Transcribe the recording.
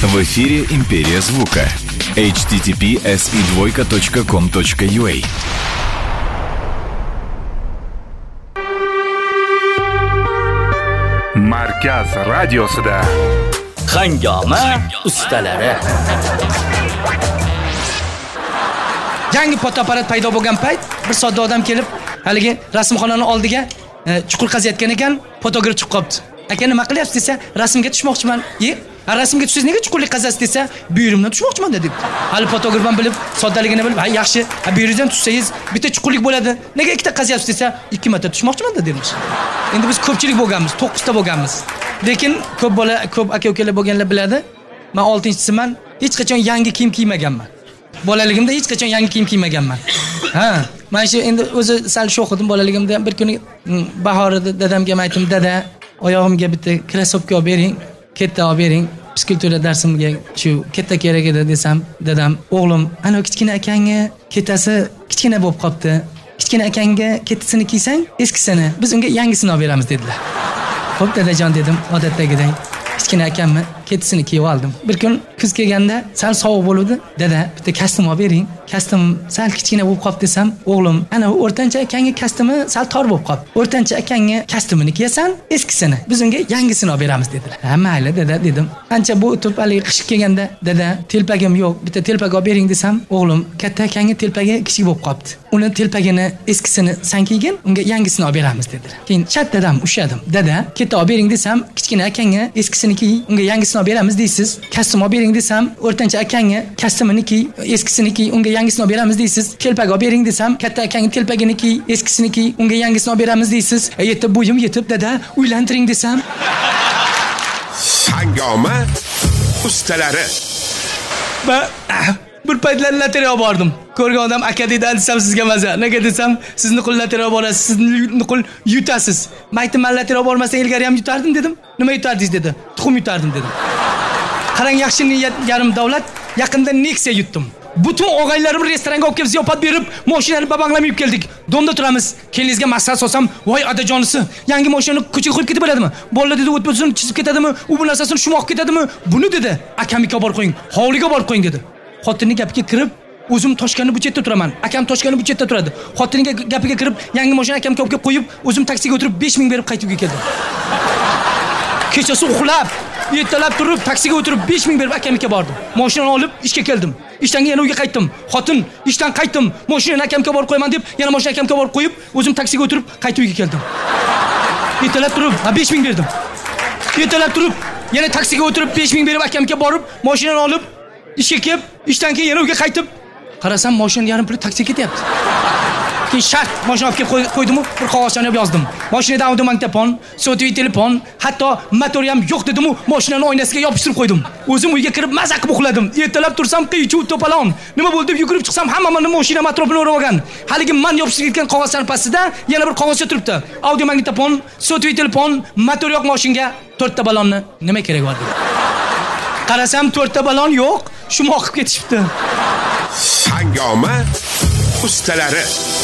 В эфире «Империя звука». https://com.ua. Markaz radiosida Hangoma ustalari. Yangi fotoapparat paydo bo'lgan payt bir sodda odam kelib, haligi rasmxonaning oldiga chuqur qaziyotgan ekan, fotograf chiqib qopti. Aka nima qilyapsiz desa, rasmga tushmoqchiman. Rasmga tushsiz nega chuqurlik qazasiz desa, buyurimdan tushmoqchiman dedi. Hali fotograf ham bilib, soddaligini bilib, "Ha, yaxshi, buyuringizdan tushsangiz bitta chuqurlik bo'ladi. Nega ikkita qazyapsiz desa, 2 marta tushmoqchiman" demiş. Endi biz ko'pchilik bo'lganmiz, 9 ta bo'lganmiz. Lekin ko'p aka-ukalar bo'lganlar biladi. Men 6-chisiman, hech qachon yangi kiyim kiymaganman. Bolaligimda hech qachon yangi kiyim kiymaganman. Ha, men shu endi o'zi sal sho'xidim bolaligimda. Bir kuni bahorida dadamga aytdim, "Dada, oyog'imga bitta krossovka olib bering, katta olib bering. Psixologiya darsimga shu katta kerak edi" desam, dadam, "O'g'lim, ana kichkina akangga ketasi kichkina bo'lib qopti. Kichkina akangga kettisini kiysang, eskisini biz unga yangisini olib beramiz" dedilar. "Xo'p, dadajon" dedim, odatdagidek. Kichkina akamni kettisini kiyib oldim. Bir kun kuz kelganda sal sovuq bo'ldi. "Dada, bitta kostyum olib bering. Kostyum sal kichkina bo'lib qoldi" desam, "O'g'lim, ana o'rtancha akangga kostyumi sal tor bo'lib qoldi. O'rtancha akangga kostyumini kiyasan, eskisini biz unga yangisini olib beramiz" dedilar. "Ha, mayli, dada" dedim. Ancha bu o'tib hali qish kelganda, "Dada, telpagim yo'q, bitta telpak olib bering" desam, "O'g'lim, katta akangga telpagi kichik bo'lib qoldi. Uni telpagini eskisini sen kiygin, unga yangisini olib beramiz" dedilar. Keyin chat dadam ushladim. "Dada, katta olib bering" desam, kichkina akangga eskisini kiy, unga yangisini olib beramiz deysiz. Kostyum olib bering desam, o'rtancha akangga kostyumini kiy, eskisini kiy, unga yangisini olib beramiz deysiz. Telpak olib bering desam, katta akangga telpagini kiy, eskisini kiy, unga yangisini olib beramiz deysiz. Yetib bo'yim yetib, dada, uylantiring desam. Hangoma ustalari. Bir paytlar lotereya bordim. Ko'rgan odam aka dedi, desam sizga maza. Nega desam, sizni qul lotereya borasiz, sizni qul yutasiz. Maytim, men lotereya bormasam ilgari ham yutardim dedim. Nima yutardingiz dedi. Tuxum yutardim dedim. Qarang, yaxshi niyat yarim davlat, yaqinda Nexia yutdim. Butun o'g'aylarim restoranga olib kelib ziyofat berib, mashinani babanglam yib keldik. Domda turamiz. Kelingizga maslahat solsam, "Voy odajonisi, yangi mashinani ko'chaga qo'yib ketib bo'ladimi? Bolalar dedi, o'tmasini chizib ketadimi? U bu narsasini shumoq ketadimi? Buni dedi, akamga borib qo'ying, hovliga borib qo'ying" dedi. Xotinining gapiga kirib, o'zim Toshkentni bu chetda turaman. Akam Toshkentni bu chetda turadi. Xotinining gapiga kirib, yangi mashina akamga olib kelib qo'yib, o'zim taksiga o'tirib 5000 berib qaytib keldim. Kechasi uxlab, ertalab turib taksiga o'tirib 5000 berib akamga bordim. Mashinani olib ishga keldim. Ishdan yana uyga qaytdim. Xotin, ishdan qaytdim. Mashinani akamga borib qo'yaman deb, yana mashina akamga borib qo'yib, o'zim taksiga o'tirib qaytib uyga keldim. Ertalab turib 5000 berdim. Ertalab turib yana taksiga o'tirib 5000 berib akamga borib, mashinani olib ishga kelib, ishdan keyin yana uyga qaytib, qarasam mashina yarim pul taksiga ketyapti. Keyin shart mashina olib kelib qo'ydim, bir qog'ozchani yozdim. Mashinada audio magnitofon, sotli telefon, hatto motor ham yo'q dedim, mashinani oynasiga yopishtirib qo'ydim. O'zim uyga kirib maza qilib uxladim. Ertalab tursam qiy-chuv to'palon. Nima bo'ldi deb yugurib chiqsam, hammani mashina atrofini o'rab olgan. Haligi men yopishtirib ketgan qog'ozlar pastida yana bir qog'ozcha turibdi. Audio magnitofon, sotli telefon, motor yo'q mashinaga 4 ta balonni nima kerak bor dedi. Qarasam 4 ta balon yo'q, shumoq qilib ketishibdi. Hangoma ustalari.